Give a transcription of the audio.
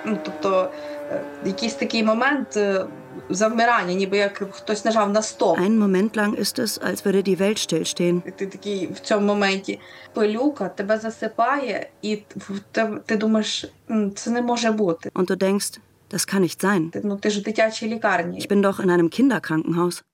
Тобто якийсь такий момент завмирання, ніби як хтось нажав на стоп. Einen Moment lang ist es, als würde die Welt stillstehen. Ти такий в цьому моменті пилюка тебе засипає, і ти думаєш, це не може бути. Und du denkst, das kann nicht sein. Ти ж в дитячій лікарні. Ich bin doch in einem Kinderkrankenhaus.